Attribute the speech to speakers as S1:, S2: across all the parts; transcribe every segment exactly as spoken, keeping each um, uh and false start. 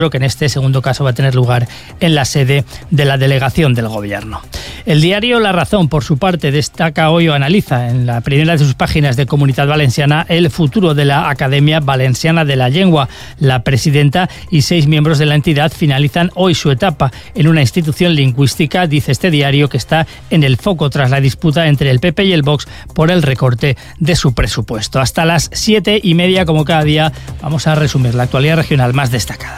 S1: que en este segundo caso va a tener lugar en la sede de la delegación del Gobierno. El diario La Razón, por su parte, destaca hoy o analiza en la primera de sus páginas de Comunitat Valenciana el futuro de la Academia Valenciana de la Lengua. La presidenta y seis miembros de la entidad finalizan hoy su etapa en una institución lingüística, dice este diario, que está en el foco tras la disputa entre el P P y el Vox por el recorte de su presupuesto. Hasta las siete y media, como cada día, vamos a resumir la actualidad regional más destacada.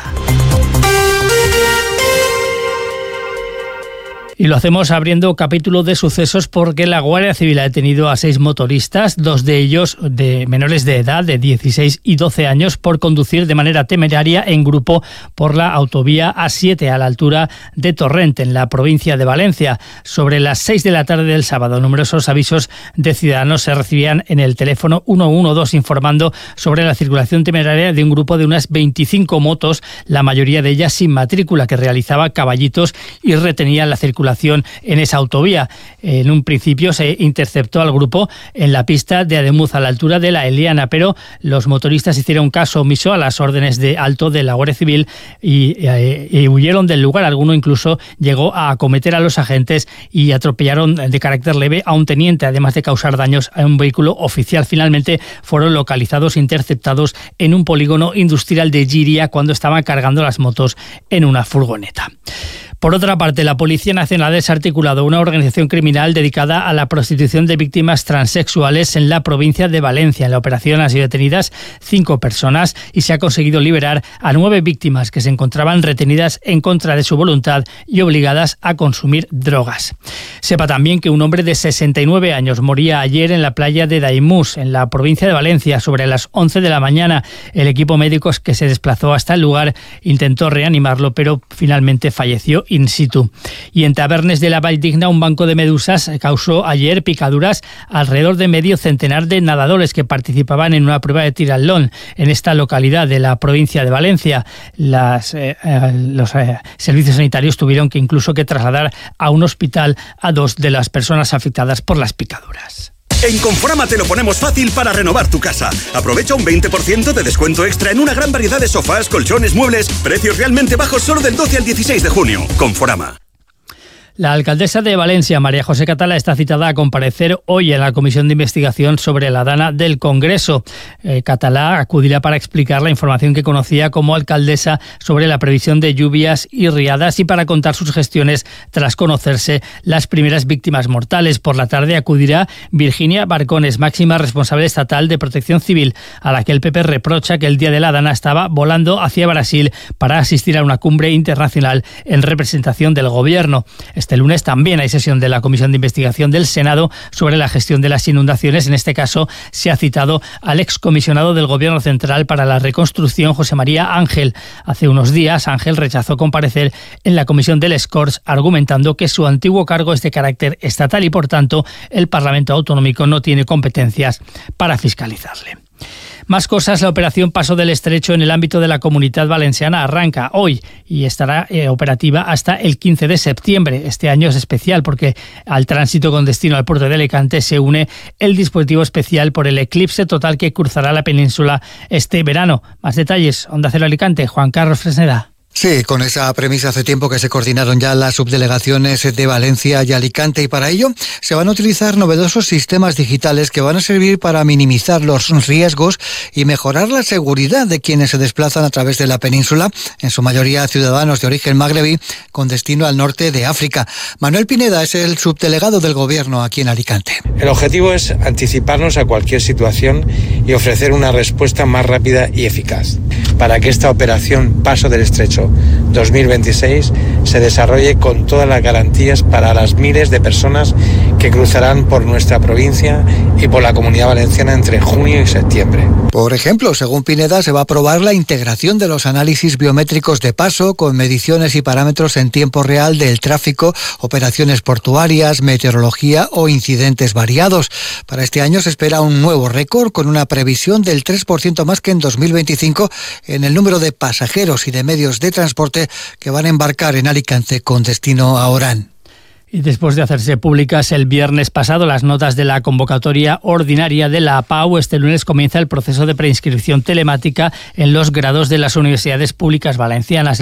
S1: Y lo hacemos abriendo capítulo de sucesos porque la Guardia Civil ha detenido a seis motoristas, dos de ellos de menores de edad, de dieciséis y doce años, por conducir de manera temeraria en grupo por la autovía A siete a la altura de Torrent, en la provincia de Valencia. Sobre las seis de la tarde del sábado, numerosos avisos de ciudadanos se recibían en el teléfono ciento doce informando sobre la circulación temeraria de un grupo de unas veinticinco motos, la mayoría de ellas sin matrícula, que realizaba caballitos y retenía la circulación en esa autovía. En un principio se interceptó al grupo en la pista de Ademuz, a la altura de la Eliana, pero los motoristas hicieron caso omiso a las órdenes de alto de la Guardia Civil y, y, y huyeron del lugar. Alguno incluso llegó a acometer a los agentes y atropellaron de carácter leve a un teniente, además de causar daños a un vehículo oficial. Finalmente fueron localizados e interceptados en un polígono industrial de Llíria cuando estaban cargando las motos en una furgoneta. Por otra parte, la Policía Nacional ha desarticulado una organización criminal dedicada a la prostitución de víctimas transexuales en la provincia de Valencia. En la operación han sido detenidas cinco personas y se ha conseguido liberar a nueve víctimas que se encontraban retenidas en contra de su voluntad y obligadas a consumir drogas. Sepa también que un hombre de sesenta y nueve años moría ayer en la playa de Daimús, en la provincia de Valencia, sobre las once de la mañana. El equipo médico que se desplazó hasta el lugar intentó reanimarlo, pero finalmente falleció in situ. Y en Tabernes de la Valldigna, un banco de medusas causó ayer picaduras alrededor de medio centenar de nadadores que participaban en una prueba de tiratlón en esta localidad de la provincia de Valencia. Las, eh, los eh, servicios sanitarios tuvieron que incluso que trasladar a un hospital a dos de las personas afectadas por las picaduras.
S2: En Conforama te lo ponemos fácil para renovar tu casa. Aprovecha un veinte por ciento de descuento extra en una gran variedad de sofás, colchones, muebles, precios realmente bajos solo del doce al dieciséis de junio. Conforama.
S1: La alcaldesa de Valencia, María José Catalá, está citada a comparecer hoy en la Comisión de Investigación sobre la Dana del Congreso. Eh, Catalá acudirá para explicar la información que conocía como alcaldesa sobre la previsión de lluvias y riadas y para contar sus gestiones tras conocerse las primeras víctimas mortales. Por la tarde acudirá Virginia Barcones, máxima responsable estatal de Protección Civil, a la que el P P reprocha que el día de la Dana estaba volando hacia Brasil para asistir a una cumbre internacional en representación del Gobierno. Este lunes también hay sesión de la Comisión de Investigación del Senado sobre la gestión de las inundaciones. En este caso se ha citado al excomisionado del Gobierno Central para la Reconstrucción, José María Ángel. Hace unos días Ángel rechazó comparecer en la Comisión del Escorts, argumentando que su antiguo cargo es de carácter estatal y por tanto el Parlamento Autonómico no tiene competencias para fiscalizarle. Más cosas, la operación Paso del Estrecho en el ámbito de la Comunitat Valenciana arranca hoy y estará eh, operativa hasta el quince de septiembre. Este año es especial porque al tránsito con destino al puerto de Alicante se une el dispositivo especial por el eclipse total que cruzará la península este verano. Más detalles, Onda Cero Alicante, Juan Carlos Fresneda.
S3: Sí, con esa premisa hace tiempo que se coordinaron ya las subdelegaciones de Valencia y Alicante y para ello se van a utilizar novedosos sistemas digitales que van a servir para minimizar los riesgos y mejorar la seguridad de quienes se desplazan a través de la península, en su mayoría ciudadanos de origen magrebí con destino al norte de África. Manuel Pineda es el subdelegado del Gobierno aquí en Alicante.
S4: El objetivo es anticiparnos a cualquier situación y ofrecer una respuesta más rápida y eficaz para que esta operación Paso del Estrecho dos mil veintiséis se desarrolle con todas las garantías para las miles de personas que cruzarán por nuestra provincia y por la Comunidad Valenciana entre junio y septiembre.
S3: Por ejemplo, según Pineda, se va a probar la integración de los análisis biométricos de paso con mediciones y parámetros en tiempo real del tráfico, operaciones portuarias, meteorología o incidentes variados. Para este año se espera un nuevo récord con una previsión del tres por ciento más que en dos mil veinticinco en el número de pasajeros y de medios de transporte que van a embarcar en Alicante con destino a Orán.
S1: Y después de hacerse públicas el viernes pasado las notas de la convocatoria ordinaria de la A P A U, este lunes comienza el proceso de preinscripción telemática en los grados de las universidades públicas valencianas.